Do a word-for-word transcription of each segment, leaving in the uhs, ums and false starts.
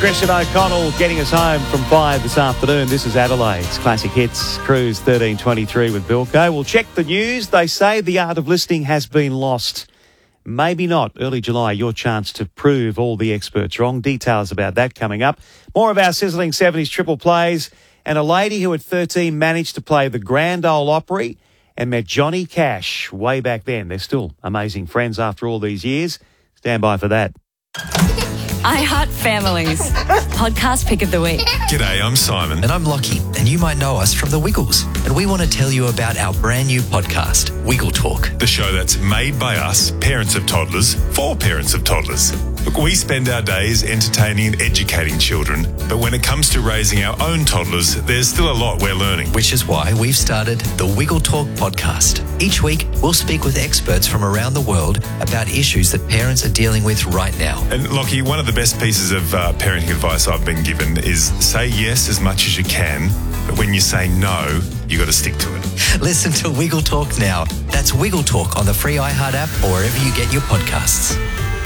Christian O'Connell getting us home from five this afternoon. This is Adelaide's Classic Hits Cruise thirteen twenty-three with Bilko. We'll check the news. They say the art of listening has been lost. Maybe not. Early July, your chance to prove all the experts wrong. Details about that coming up. More of our sizzling seventies triple plays. And a lady who at thirteen managed to play the Grand Ole Opry and met Johnny Cash way back then. They're still amazing friends after all these years. Stand by for that. iHeart Families. Podcast pick of the week. G'day, I'm Simon. And I'm Lockie, and you might know us from The Wiggles. And we want to tell you about our brand new podcast, Wiggle Talk. The show that's made by us, parents of toddlers, for parents of toddlers. Look, we spend our days entertaining and educating children, but when it comes to raising our own toddlers, there's still a lot we're learning. Which is why we've started the Wiggle Talk podcast. Each week, we'll speak with experts from around the world about issues that parents are dealing with right now. And Lockie, one of the best pieces of uh, parenting advice I've been given is say yes as much as you can, but when you say no, you got to stick to it. Listen to Wiggle Talk now. That's Wiggle Talk on the free iHeart app or wherever you get your podcasts.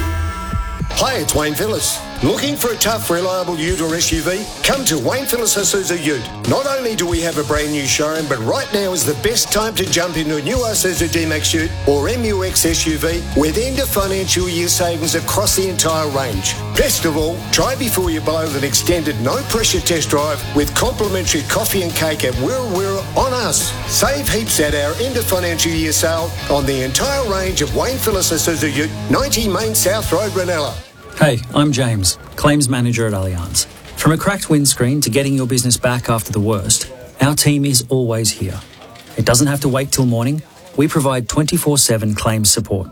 Hi, it's Wayne Phillips. Looking for a tough, reliable ute or S U V? Come to Wayne Phillips Isuzu Ute. Not only do we have a brand new showroom, but right now is the best time to jump into a new Isuzu D-Max Ute or M U X S U V with end of financial year savings across the entire range. Best of all, try before you buy with an extended no-pressure test drive with complimentary coffee and cake at Wirra Wirra on us. Save heaps at our end of financial year sale on the entire range of Wayne Phillips Isuzu Ute, ninety Main South Road, Ranella. Hey, I'm James, Claims Manager at Allianz. From a cracked windscreen to getting your business back after the worst, our team is always here. It doesn't have to wait till morning. We provide twenty-four seven claims support.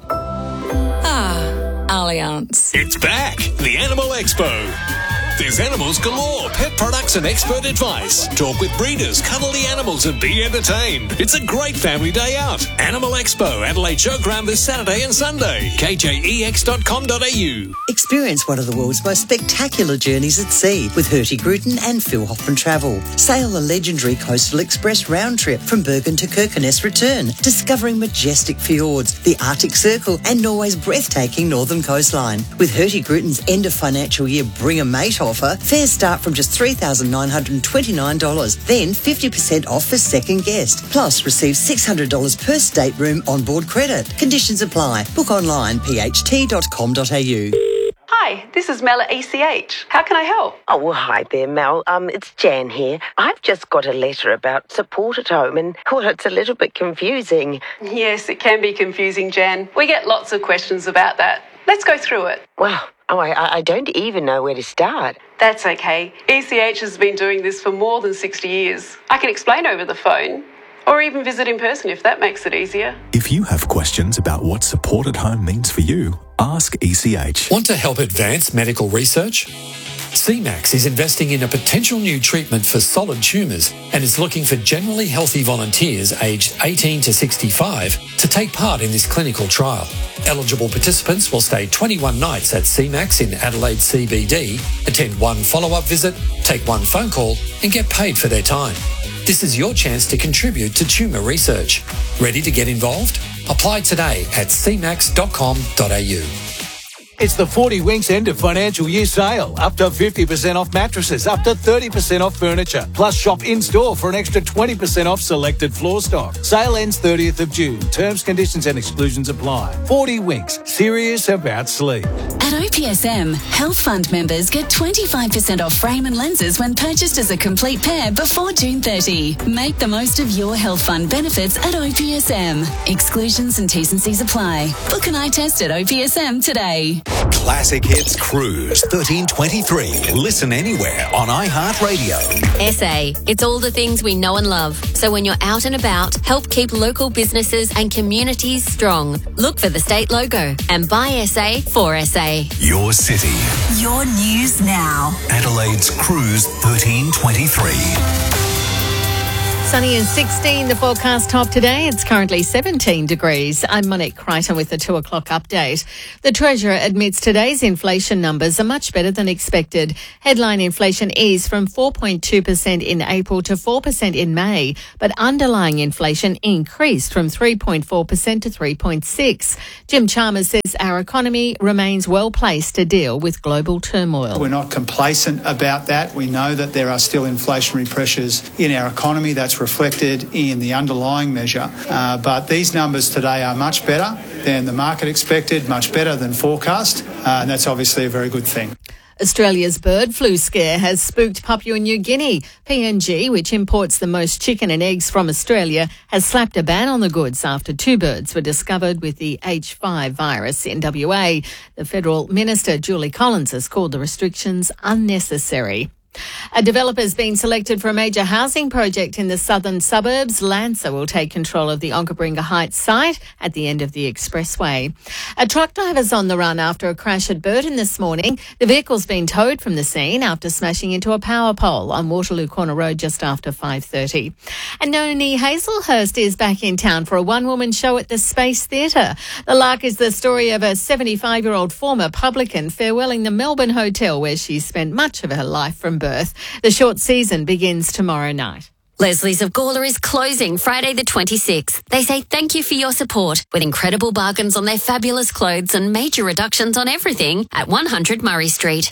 Ah, Allianz. It's back, the Animal Expo. There's animals galore, pet products and expert advice. Talk with breeders, cuddle the animals and be entertained. It's a great family day out. Animal Expo, Adelaide Showground this Saturday and Sunday. k j e x dot com dot a u. Experience one of the world's most spectacular journeys at sea with Hurtigruten and Phil Hoffman Travel. Sail the legendary Coastal Express round trip from Bergen to Kirkenes return, discovering majestic fjords, the Arctic Circle and Norway's breathtaking northern coastline. With Hurtigruten's end of financial year Bring a Mate offer, fares start from just three thousand nine hundred twenty-nine dollars, then fifty percent off for second guest. Plus, receive six hundred dollars per stateroom onboard credit. Conditions apply. Book online, p h t dot com dot a u. Hi, this is Mel at E C H. How can I help? Oh, well, hi there, Mel. Um, it's Jan here. I've just got a letter about support at home and, well, it's a little bit confusing. Yes, it can be confusing, Jan. We get lots of questions about that. Let's go through it. Well, oh, I, I don't even know where to start. That's okay. E C H has been doing this for more than sixty years. I can explain over the phone, or even visit in person if that makes it easier. If you have questions about what support at home means for you, ask E C H. Want to help advance medical research? C MAX is investing in a potential new treatment for solid tumours and is looking for generally healthy volunteers aged eighteen to sixty-five to take part in this clinical trial. Eligible participants will stay twenty-one nights at C MAX in Adelaide C B D, attend one follow-up visit, take one phone call and get paid for their time. This is your chance to contribute to tumour research. Ready to get involved? Apply today at c max dot com dot a u. It's the forty Winks end of financial year sale. Up to fifty percent off mattresses, up to thirty percent off furniture. Plus shop in-store for an extra twenty percent off selected floor stock. Sale ends thirtieth of June. Terms, conditions and exclusions apply. forty Winks. Serious about sleep. At O P S M, Health Fund members get twenty-five percent off frame and lenses when purchased as a complete pair before June thirtieth. Make the most of your Health Fund benefits at O P S M. Exclusions and T's and C's apply. Book an eye test at O P S M today. Classic Hits Cruise thirteen twenty-three. Listen anywhere on iHeartRadio. S A. It's all the things we know and love. So when you're out and about, help keep local businesses and communities strong. Look for the state logo and buy S A for S A. Your city. Your news now. Adelaide's Cruise thirteen twenty-three. Sunny and sixteen, the forecast top today. It's currently seventeen degrees. I'm Monique Crichton with the two o'clock update. The Treasurer admits today's inflation numbers are much better than expected. Headline inflation eased from four point two percent in April to four percent in May, but underlying inflation increased from three point four percent to three point six percent. Jim Chalmers says our economy remains well placed to deal with global turmoil. We're not complacent about that. We know that there are still inflationary pressures in our economy. That's reflected in the underlying measure. Uh, but these numbers today are much better than the market expected, much better than forecast, uh, and that's obviously a very good thing. Australia's bird flu scare has spooked Papua New Guinea. P N G, which imports the most chicken and eggs from Australia, has slapped a ban on the goods after two birds were discovered with the H five virus in W A. The Federal Minister, Julie Collins, has called the restrictions unnecessary. A developer's been selected for a major housing project in the southern suburbs. Lancer will take control of the Onkaparinga Heights site at the end of the expressway. A truck driver's on the run after a crash at Burton this morning. The vehicle's been towed from the scene after smashing into a power pole on Waterloo Corner Road just after five thirty. And Noni Hazelhurst is back in town for a one-woman show at the Space Theatre. The Lark is the story of a seventy-five-year-old former publican farewelling the Melbourne Hotel where she spent much of her life from birth. The short season begins tomorrow night. Leslie's of Gawler is closing Friday the twenty-sixth. They say thank you for your support with incredible bargains on their fabulous clothes and major reductions on everything at one hundred Murray Street.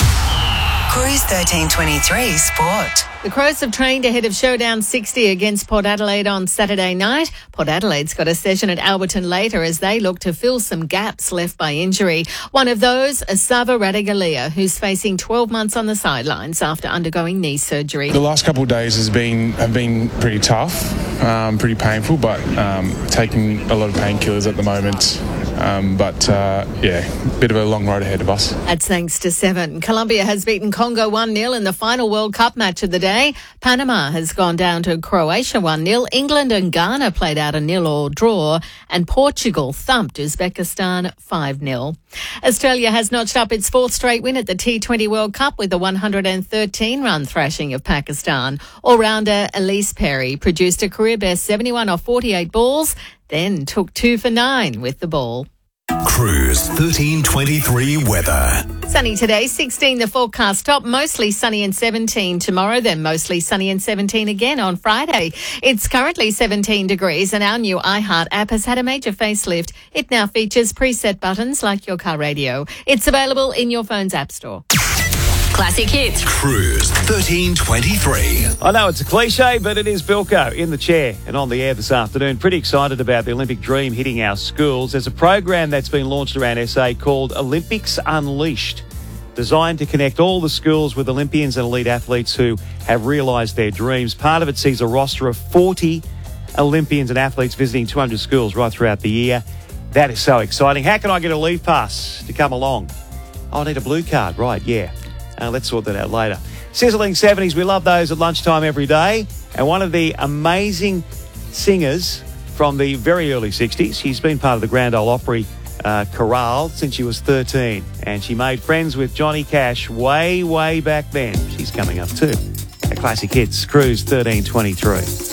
Cruise thirteen twenty-three Sport. The Crows have trained ahead of Showdown sixty against Port Adelaide on Saturday night. Port Adelaide's got a session at Alberton later as they look to fill some gaps left by injury. One of those, Asava Radigalia, who's facing twelve months on the sidelines after undergoing knee surgery. The last couple of days has been have been pretty tough, um, pretty painful, but um, taking a lot of painkillers at the moment. Um, but, uh, yeah, bit of a long road ahead of us. That's thanks to seven. Colombia has beaten Congo one nil in the final World Cup match of the day. Panama has gone down to Croatia one nil. England and Ghana played out a nil-all draw. And Portugal thumped Uzbekistan five nil. Australia has notched up its fourth straight win at the T twenty World Cup with a one hundred thirteen run thrashing of Pakistan. All-rounder Elise Perry produced a career-best seventy-one off forty-eight balls, then took two for nine with the ball. Cruise thirteen twenty-three weather. Sunny today, sixteen the forecast top, mostly sunny and seventeen tomorrow, then mostly sunny and seventeen again on Friday. It's currently seventeen degrees and our new iHeart app has had a major facelift. It now features preset buttons like your car radio. It's available in your phone's app store. Classic hits. Cruise thirteen twenty-three. I know it's a cliche, but it is Bilko in the chair and on the air this afternoon. Pretty excited about the Olympic dream hitting our schools. There's a program that's been launched around S A called Olympics Unleashed, designed to connect all the schools with Olympians and elite athletes who have realised their dreams. Part of it sees a roster of forty Olympians and athletes visiting two hundred schools right throughout the year. That is so exciting. How can I get a leave pass to come along? Oh, I need a blue card. Right, yeah. Uh, let's sort that out later. Sizzling seventies, we love those at lunchtime every day. And one of the amazing singers from the very early sixties, she's been part of the Grand Ole Opry uh, chorale since she was thirteen. And she made friends with Johnny Cash way, way back then. She's coming up too. A Classic Hits, Cruise thirteen twenty-three.